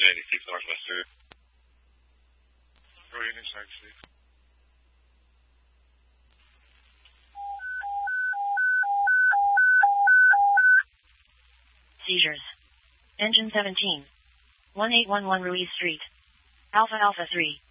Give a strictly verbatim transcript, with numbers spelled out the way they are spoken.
eighty-six Northwest Route. Go inside, Steve. Seizures. Engine seventeen. one eight one one Ruiz Street. Alpha Alpha three.